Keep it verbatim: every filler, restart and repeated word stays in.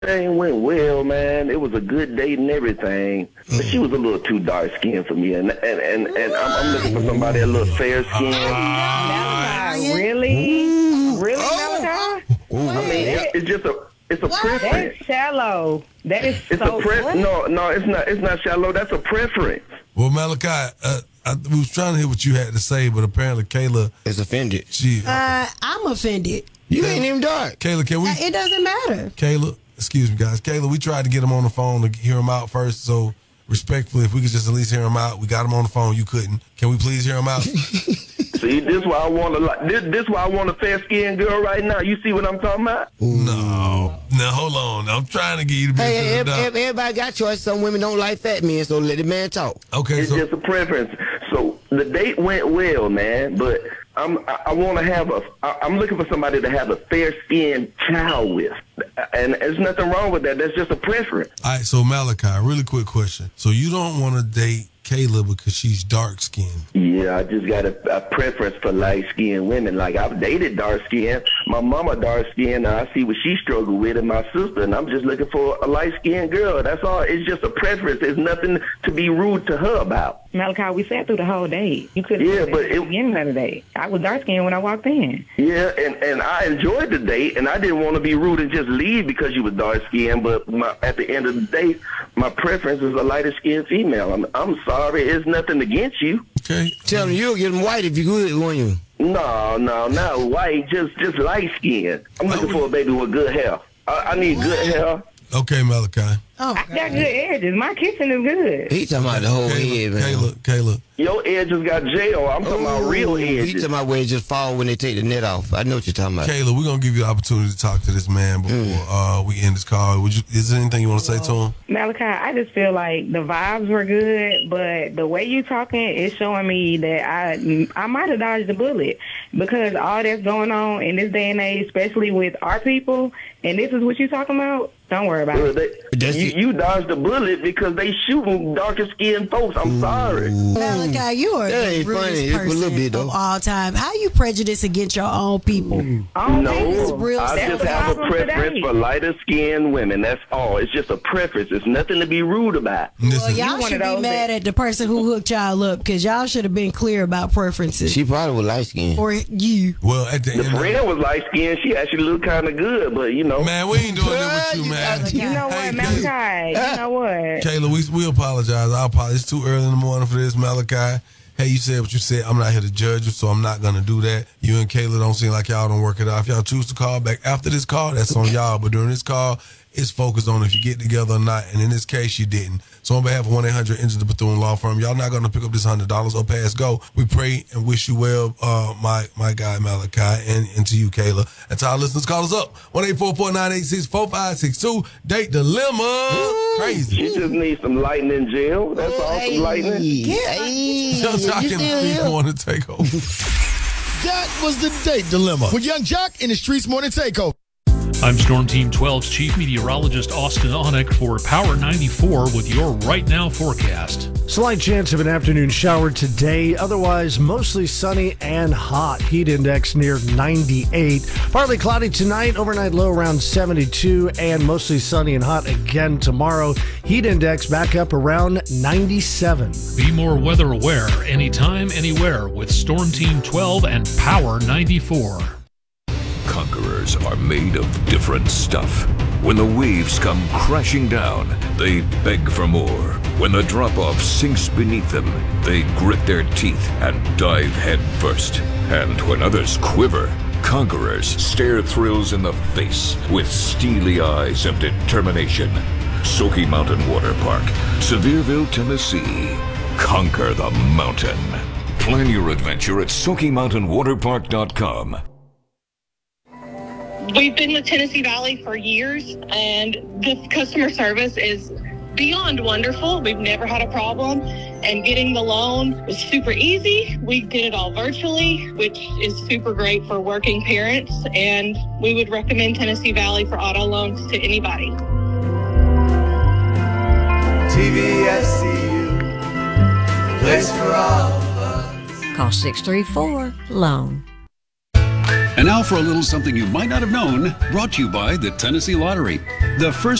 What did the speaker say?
Everything went well, man. It was a good date and everything, but she was a little too dark skinned for me, and and and, and I'm, I'm looking for somebody a little fair skinned. Uh, really, really, Malachi? I mean, it, it's just a it's a What? preference. That's shallow. That is It's so. a pre- what? No, no, it's not. It's not shallow. That's a preference. Well, Malachi, uh, I, we was trying to hear what you had to say, but apparently Kayla is offended. She, Uh, I'm offended. You ain't even dark. Kayla, can we? Uh, It doesn't matter. Kayla, excuse me, guys. Kayla, we tried to get him on the phone to hear him out first. So, respectfully, if we could just at least hear him out, we got him on the phone. You couldn't. Can we please hear him out? See, this why I want a this this why I want a fair skinned girl right now. You see what I'm talking about? No, no, hold on. I'm trying to get you to be. Hey, ev- ev- everybody got choice. Some women don't like fat men, so let the man talk. Okay, It's just a preference. So the date went well, man, but I'm I, I want to have a I, I'm looking for somebody to have a fair skinned child with, and there's nothing wrong with that. That's just a preference. All right, so Malachi, really quick question. So you don't want to date Kayla because she's dark skinned? Yeah, I just got a, a preference for light skinned women. Like I've dated dark skinned. My mama dark skinned. I see what she struggled with, and my sister. And I'm just looking for a light skinned girl. That's all. It's just a preference. There's nothing to be rude to her about. Malachi, we sat through the whole day. You could have Yeah, said but at it- the beginning of the day. I was dark skinned when I walked in. Yeah, and, and I enjoyed the date, and I didn't want to be rude and just leave because you were dark skinned. But my, at the end of the day, my preference is a lighter skinned female. I'm I'm sorry, it's nothing against you. Okay. Tell them you'll get them white if you good, won't you? No, no, not white, just just light skinned. I'm looking for a baby with good hair. I, I need good hair. Okay, Malachi. Oh, I got good edges. My kitchen is good. He talking about the whole head, man. Kayla, Kayla. Your edges got gel. I'm talking about real He edges. talking about where it just fall when they take the net off. I know what you're talking about. Kayla, we're gonna give you the opportunity to talk to this man before Mm. uh, we end this call. Would you? Is there anything you want to say to him? Malachi, I just feel like the vibes were good, but the way you talking is showing me that I I might have dodged the bullet because all that's going on in this day and age, especially with our people, and this is what you talking about. Don't worry about Well, it. they, That's you, it. you dodged the bullet because they shooting darker skinned folks. I'm sorry. Malachi, you are That the ain't rudest funny. It's a person little bit, though. of all time. How you prejudice against your own people? Oh, No, is real I sad. just have a Problem preference today. for lighter skinned women. That's all. It's just a preference. It's nothing to be rude about. Well, Listen, y'all one should of be those mad that- at the person who hooked y'all up because y'all should have been clear about preferences. She probably was light skinned. or you. well, at the The end, of, friend was light skinned. She actually looked kind of good, but you know. man, we ain't doing it with you, man. You know what, Hey, Malachi? Kayla, You know what? Kayla, we we apologize. I apologize. It's too early in the morning for this, Malachi. Hey, you said what you said. I'm not here to judge you, so I'm not gonna do that. You and Kayla don't seem like y'all don't work it out. If y'all choose to call back after this call, that's on y'all. But during this call, it's focused on if you get together or not. And in this case, you didn't. So on behalf of one eight hundred Enter the Bethune Law Firm, y'all not gonna pick up this hundred dollars or pass go. We pray and wish you well, uh, my my guy Malachi, and, and to you, Kayla. And to our listeners, call us up one eight four four nine eight six four five six two. Date dilemma. Crazy. She just needs some lightning gel. That's all, some lightning. Hey, Young Jock you and still Streets here? Morning Takeover. That was the date dilemma with Young Jock in the Streets Morning Takeover. I'm Storm Team twelve's Chief Meteorologist Austin Onick for Power ninety-four with your Right Now forecast. Slight chance of an afternoon shower today. Otherwise, mostly sunny and hot. Heat index near ninety-eight. Partly cloudy tonight. Overnight low around seventy-two. And mostly sunny and hot again tomorrow. Heat index back up around ninety-seven. Be more weather aware anytime, anywhere with Storm Team twelve and Power ninety-four. Conquerors are made of different stuff. When the waves come crashing down, they beg for more. When the drop-off sinks beneath them, they grit their teeth and dive head first. And when others quiver, conquerors stare thrills in the face with steely eyes of determination. Smoky Mountain Water Park, Sevierville, Tennessee. Conquer the mountain. Plan your adventure at Smoky Mountain Water Park dot com. We've been with Tennessee Valley for years, and the customer service is beyond wonderful. We've never had a problem, and getting the loan was super easy. We did it all virtually, which is super great for working parents, and we would recommend Tennessee Valley for auto loans to anybody. T V S C U, place for all of us. Call six three four, loan. And now for a little something you might not have known, brought to you by the Tennessee Lottery. The first